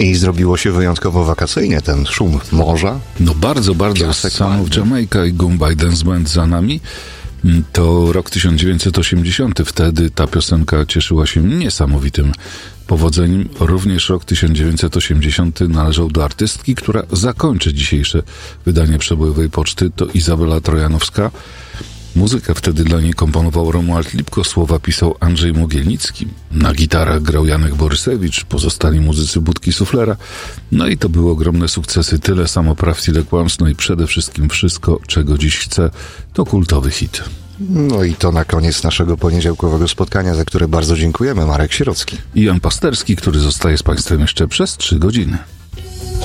I zrobiło się wyjątkowo wakacyjnie, ten szum morza. No bardzo, bardzo. Sound of Jamaica i Goombay Dance Band za nami. To rok 1980. Wtedy ta piosenka cieszyła się niesamowitym powodzeniem. Również rok 1980 należał do artystki, która zakończy dzisiejsze wydanie Przebojowej Poczty. To Izabela Trojanowska. Muzykę wtedy dla niej komponował Romuald Lipko, słowa pisał Andrzej Mogielnicki. Na gitarach grał Janek Borysewicz, pozostali muzycy Budki Suflera. No i to były ogromne sukcesy. Tyle samo prawd, ile kłamstw, no i przede wszystkim Wszystko, czego dziś chcę, to kultowy hit. No i to na koniec naszego poniedziałkowego spotkania, za które bardzo dziękujemy. Marek Sierocki I Jan Pasterski, który zostaje z Państwem jeszcze przez 3 godziny.